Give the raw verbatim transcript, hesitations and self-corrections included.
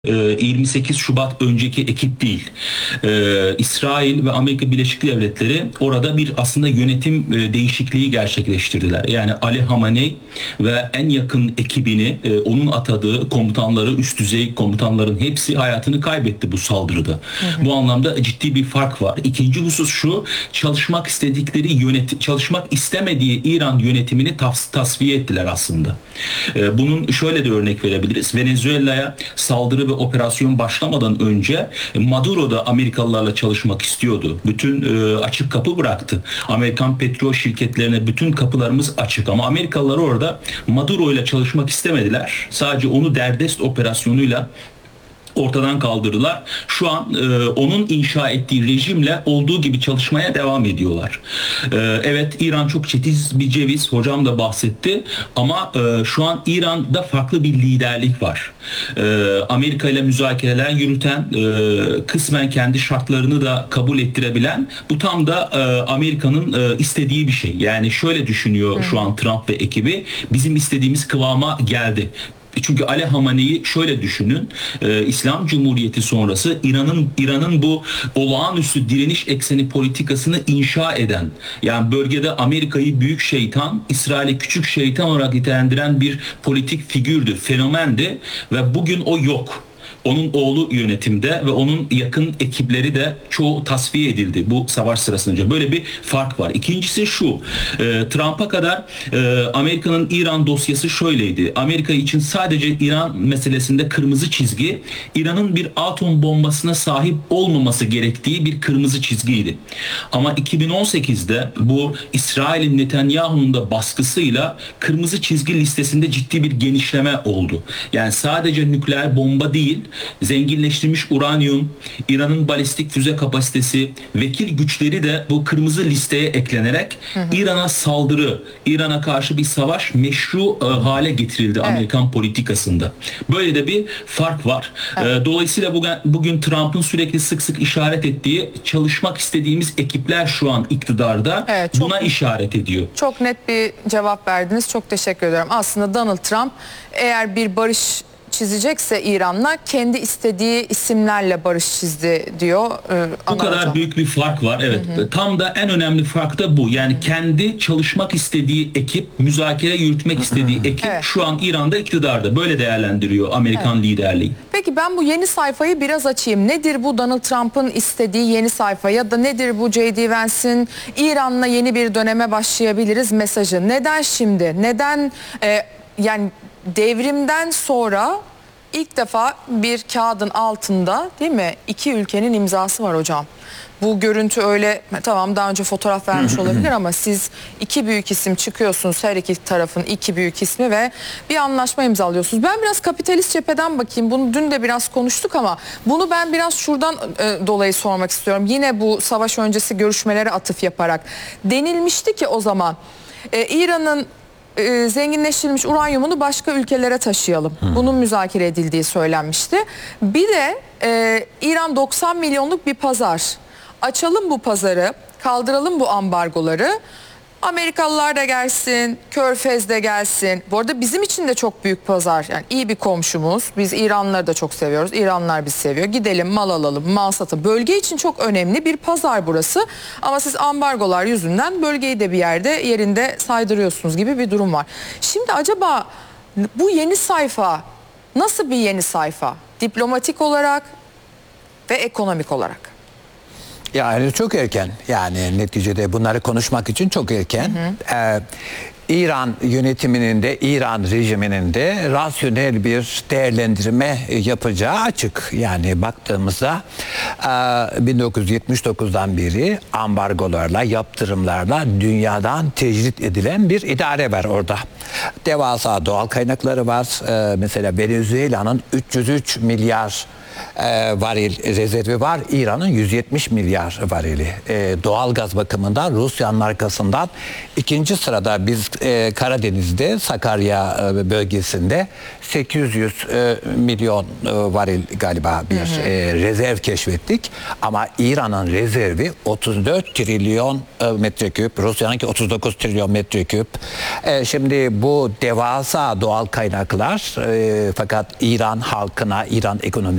yirmi sekiz Şubat önceki ekip değil. Ee, İsrail ve Amerika Birleşik Devletleri orada bir aslında yönetim değişikliği gerçekleştirdiler. Yani Ali Hamenei ve en yakın ekibini, onun atadığı komutanları, üst düzey komutanların hepsi hayatını kaybetti bu saldırıda. Hı hı. Bu anlamda ciddi bir fark var. İkinci husus şu: çalışmak istedikleri yönetim, çalışmak istemediği İran yönetimini tas tasfiye ettiler aslında. Ee, bunun şöyle de örnek verebiliriz. Venezuela'ya saldırı ve operasyon başlamadan önce Maduro da Amerikalılarla çalışmak istiyordu. Bütün e, açık kapı bıraktı. Amerikan petrol şirketlerine bütün kapılarımız açık, ama Amerikalılar orada Maduro ile çalışmak istemediler. Sadece onu derdest operasyonuyla ortadan kaldırdılar. Şu an e, onun inşa ettiği rejimle olduğu gibi çalışmaya devam ediyorlar. E, evet, İran çok çetiz bir ceviz. Hocam da bahsetti. Ama e, şu an İran'da farklı bir liderlik var. E, Amerika ile müzakereler yürüten, e, kısmen kendi şartlarını da kabul ettirebilen, bu tam da e, Amerika'nın e, istediği bir şey. Yani şöyle düşünüyor Hı. şu an Trump ve ekibi: bizim istediğimiz kıvama geldi. Çünkü Ali Hamenei şöyle düşünün, e, İslam Cumhuriyeti sonrası İran'ın İran'ın bu olağanüstü direniş ekseni politikasını inşa eden, yani bölgede Amerika'yı büyük şeytan, İsrail'i küçük şeytan olarak nitelendiren bir politik figürdü, fenomendi ve bugün o yok. Onun oğlu yönetimde ve onun yakın ekipleri de çoğu tasfiye edildi bu savaş sırasında. Böyle bir fark var. İkincisi şu: e, Trump'a kadar e, Amerika'nın İran dosyası şöyleydi. Amerika için sadece İran meselesinde kırmızı çizgi, İran'ın bir atom bombasına sahip olmaması gerektiği bir kırmızı çizgiydi. Ama iki bin on sekizde bu İsrail'in Netanyahu'nun da baskısıyla kırmızı çizgi listesinde ciddi bir genişleme oldu. Yani sadece nükleer bomba değil, zenginleştirilmiş uranyum, İran'ın balistik füze kapasitesi, vekil güçleri de bu kırmızı listeye eklenerek İran'a saldırı, İran'a karşı bir savaş meşru e, hale getirildi evet. Amerikan politikasında. Böyle de bir fark var. Evet. E, dolayısıyla bugün, bugün Trump'ın sürekli sık sık işaret ettiği, çalışmak istediğimiz ekipler şu an iktidarda, evet, çok, buna işaret ediyor. Çok net bir cevap verdiniz. Çok teşekkür ederim. Aslında Donald Trump eğer bir barış çizecekse İran'la kendi istediği isimlerle barış çizdi diyor. Ee, bu kadar hocam. Büyük bir fark var. Evet. Hı hı. Tam da en önemli fark da bu. Yani hı hı. kendi çalışmak istediği ekip, müzakere yürütmek istediği ekip evet. şu an İran'da iktidarda. Böyle değerlendiriyor Amerikan evet. liderliği. Peki ben bu yeni sayfayı biraz açayım. Nedir bu Donald Trump'ın istediği yeni sayfa, ya da nedir bu J D Vance'in İran'la yeni bir döneme başlayabiliriz mesajı? Neden şimdi? Neden e, yani devrimden sonra ilk defa bir kağıdın altında, değil mi, iki ülkenin imzası var hocam. Bu görüntü öyle, tamam, daha önce fotoğraf vermiş olabilir ama siz iki büyük isim çıkıyorsunuz, her iki tarafın iki büyük ismi, ve bir anlaşma imzalıyorsunuz. Ben biraz kapitalist cepheden bakayım. Bunu dün de biraz konuştuk ama bunu ben biraz şuradan e, dolayı sormak istiyorum. Yine bu savaş öncesi görüşmelere atıf yaparak denilmişti ki o zaman e, İran'ın e, zenginleştirilmiş uranyumunu başka ülkelere taşıyalım. Hmm. Bunun müzakere edildiği söylenmişti. Bir de e, İran doksan milyonluk bir pazar. Açalım bu pazarı, kaldıralım bu ambargoları. Amerikalılar da gelsin, Körfez de gelsin. Bu arada bizim için de çok büyük pazar. Yani iyi bir komşumuz. Biz İranlıları da çok seviyoruz. İranlılar bizi seviyor. Gidelim, mal alalım, mal satalım. Bölge için çok önemli bir pazar burası. Ama siz ambargolar yüzünden bölgeyi de bir yerde yerinde saydırıyorsunuz gibi bir durum var. Şimdi acaba bu yeni sayfa nasıl bir yeni sayfa? Diplomatik olarak ve ekonomik olarak. Yani çok erken, yani neticede bunları konuşmak için çok erken. Hı hı. Ee, İran yönetiminin de, İran rejiminin de rasyonel bir değerlendirme yapacağı açık. Yani baktığımızda bin dokuz yüz yetmiş dokuzdan beri ambargolarla, yaptırımlarla dünyadan tecrit edilen bir idare var orada. Devasa doğal kaynakları var. Mesela Venezuela'nın üç yüz üç milyar e, varil rezervi var. İran'ın yüz yetmiş milyar varili. E, doğal gaz bakımından Rusya'nın arkasından ikinci sırada biz e, Karadeniz'de Sakarya e, bölgesinde sekiz yüz e, milyon e, varil galiba bir hı hı. E, rezerv keşfettik. Ama İran'ın rezervi otuz dört trilyon e, metreküp. Rusya'nınki otuz dokuz trilyon metreküp. E, şimdi bu devasa doğal kaynaklar e, fakat İran halkına, İran ekonomisine